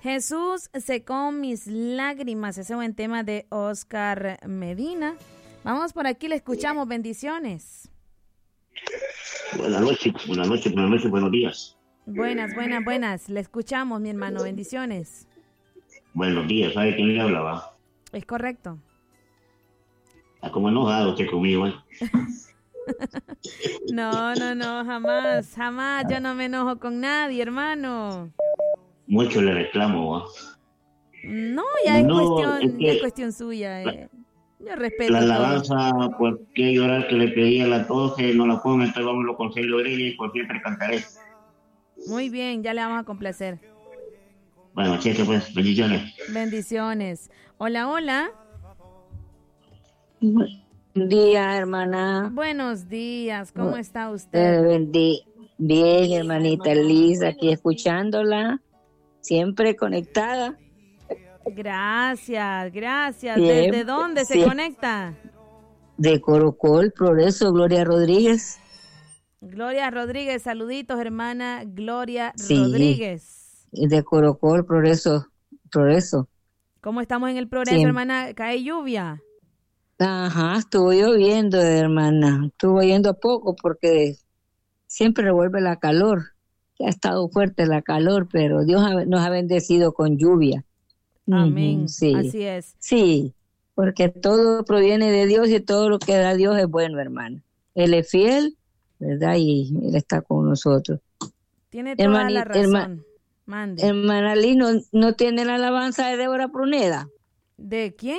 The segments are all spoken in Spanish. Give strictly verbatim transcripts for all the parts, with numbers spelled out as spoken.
Jesús secó mis lágrimas, ese buen tema de Oscar Medina. Vamos por aquí, le escuchamos, bendiciones. Buenas noches, buenas noches, buenas noches, buenos días. Buenas, buenas, buenas, le escuchamos, mi hermano, bendiciones. Buenos días, ¿sabe quién le hablaba? Es correcto. Está como enojado usted conmigo, ¿eh? No, no, no, jamás, jamás, yo no me enojo con nadie, hermano. Mucho le reclamo, ¿eh? No, ya es, no, cuestión, es que ya es cuestión suya, eh. Yo respeto la todo. alabanza, por qué llorar que le pedí a las doce, no la pongo, entonces vámonos con Celio Breña y por siempre cantaré. Muy bien, ya le vamos a complacer. Bueno, cheque pues, bendiciones. Bendiciones. Hola, hola. Buen día, hermana. Buenos días, ¿cómo está usted? Eh, bendi- Bien, hermanita Liz, aquí escuchándola, siempre conectada. Gracias, gracias. Bien, ¿Desde dónde se sí. conecta? De Corocol, Progreso, Gloria Rodríguez. Gloria Rodríguez, saluditos, hermana Gloria Sí. Rodríguez. De Corocol, Progreso, Progreso. ¿Cómo estamos en el progreso, Sí. hermana? ¿Cae lluvia? Ajá, estuvo lloviendo, hermana. Estuvo lloviendo poco porque siempre revuelve la calor. Ha estado fuerte la calor, pero Dios ha- nos ha bendecido con lluvia. Amén. Ujú, sí. Así es. Sí, porque todo proviene de Dios y todo lo que da Dios es bueno, hermano. Él es fiel, ¿verdad? Y Él está con nosotros. Tiene toda Hermani- la razón. herma- Mande. Hermana Liz, ¿no, no tiene la alabanza de Débora Pruneda? ¿De quién?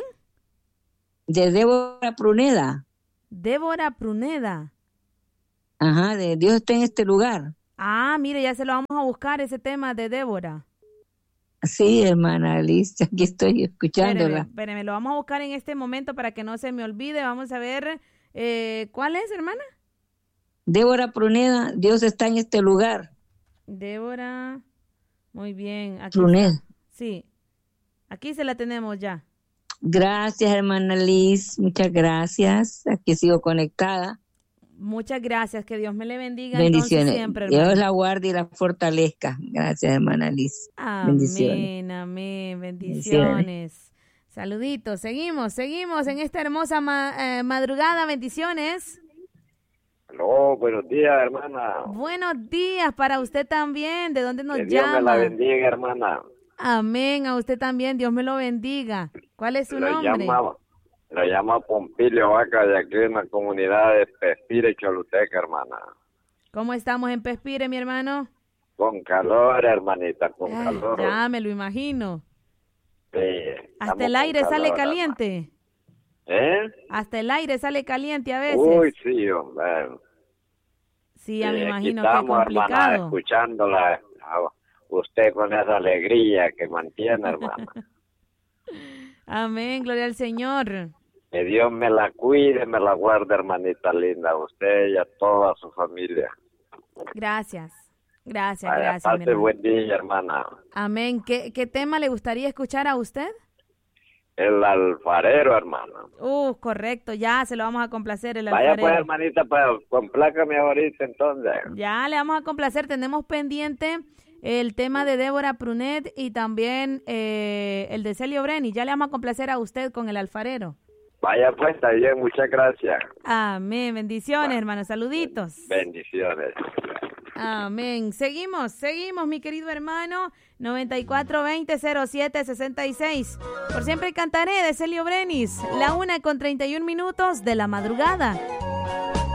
De Débora Pruneda. Débora Pruneda. Ajá, de Dios está en este lugar. Ah, mire, ya se lo vamos a buscar, ese tema de Débora. Sí, hermana Liz, aquí estoy escuchándola. Espéreme, espéreme, lo vamos a buscar en este momento para que no se me olvide. Vamos a ver, eh, ¿cuál es, hermana? Débora Pruneda, Dios está en este lugar. Débora, muy bien. Aquí Pruneda. está. Sí, aquí se la tenemos ya. Gracias, hermana Liz, muchas gracias. Aquí sigo conectada. Muchas gracias, que Dios me le bendiga Bendiciones. entonces siempre, hermano. Dios la guarde y la fortalezca. Gracias, hermana Liz. Bendiciones. Amén, amén, bendiciones. Saluditos, seguimos, seguimos en esta hermosa ma- eh, madrugada, bendiciones. Aló, buenos días, hermana. Buenos días para usted también, ¿de dónde nos Que Dios llama? me la bendiga, hermana. Amén, a usted también, Dios me lo bendiga. ¿Cuál es su Lo nombre? llama, lo llama Pompilio Vaca de aquí en la comunidad de Pespire, Choluteca, hermana. ¿Cómo estamos en Pespire, mi hermano? Con calor, hermanita, con Ay, calor. ya me lo imagino. Sí, Hasta estamos el con aire sale calor, caliente. hermana. ¿Eh? Hasta el aire sale caliente a veces. Uy, sí, hombre. Sí, ya me Sí, aquí imagino que estamos, hermana, complicado. escuchándola. a usted con esa alegría que mantiene, hermana. Amén, gloria al Señor. Que Dios me la cuide, me la guarde, hermanita linda, a usted y a toda su familia. Gracias, gracias, Vaya, gracias. mi pase hermano. buen día, hermana. Amén. ¿Qué, ¿Qué tema le gustaría escuchar a usted? El alfarero, hermano. Uh, correcto, ya se lo vamos a complacer el Vaya alfarero. pues, hermanita, pues, complácame ahorita entonces. Ya le vamos a complacer, tenemos pendiente el tema de Débora Prunet y también eh, el de Celio Breni. Ya le vamos a complacer a usted con el alfarero. Vaya pues, está bien, muchas gracias. Amén, bendiciones, Bueno. hermanos, saluditos. Bendiciones. Amén. Seguimos, seguimos, mi querido hermano. noventa y cuatro veinte cero siete sesenta y seis. Por siempre cantaré de Celio Brenis. La una con treinta y un minutos de la madrugada.